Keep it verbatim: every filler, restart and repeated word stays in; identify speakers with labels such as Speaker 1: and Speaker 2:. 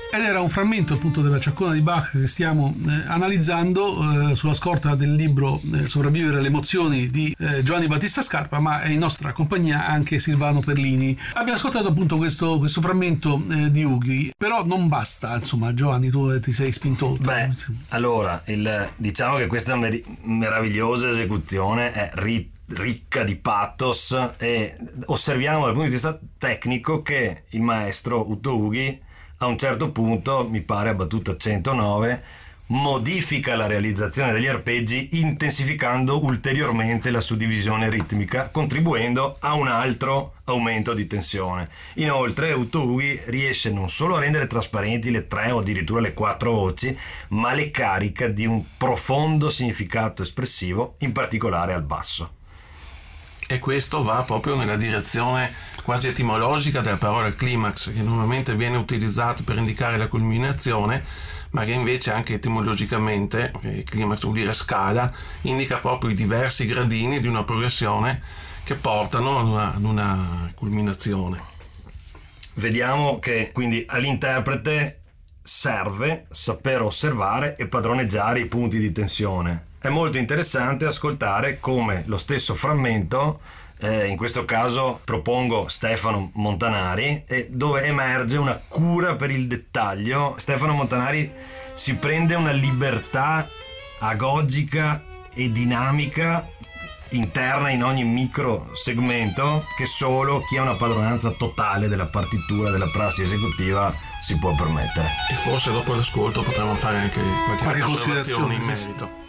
Speaker 1: Ed era un frammento appunto della Ciaccona di Bach che stiamo eh, analizzando eh, sulla scorta del libro eh, Sopravvivere alle emozioni di eh, Giovanni Battista Scarpa, ma è in nostra compagnia anche Silvano Perlini. Abbiamo ascoltato appunto questo, questo frammento eh, di Ughi, però non basta, insomma. Giovanni, tu ti sei spinto oltre.
Speaker 2: Beh, allora, il, diciamo che questa mer- meravigliosa esecuzione è rit- ricca di pathos, e osserviamo dal punto di vista tecnico che il maestro Uto Ughi a un certo punto, mi pare a battuta centonove, modifica la realizzazione degli arpeggi intensificando ulteriormente la suddivisione ritmica, contribuendo a un altro aumento di tensione. Inoltre Uto Ughi riesce non solo a rendere trasparenti le tre o addirittura le quattro voci, ma le carica di un profondo significato espressivo, in particolare al basso.
Speaker 3: E questo va proprio nella direzione quasi etimologica della parola climax, che normalmente viene utilizzato per indicare la culminazione, ma che invece anche etimologicamente, okay, climax vuol dire scala, indica proprio i diversi gradini di una progressione che portano ad una, ad una culminazione.
Speaker 2: Vediamo che quindi all'interprete serve saper osservare e padroneggiare i punti di tensione. È molto interessante ascoltare come lo stesso frammento, eh, in questo caso propongo Stefano Montanari, e dove emerge una cura per il dettaglio. Stefano Montanari si prende una libertà agogica e dinamica interna in ogni micro segmento che solo chi ha una padronanza totale della partitura, della prassi esecutiva si può permettere.
Speaker 3: E forse dopo l'ascolto potremo fare anche qualche,
Speaker 1: qualche
Speaker 3: osservazione in
Speaker 1: considerazione,
Speaker 3: merito.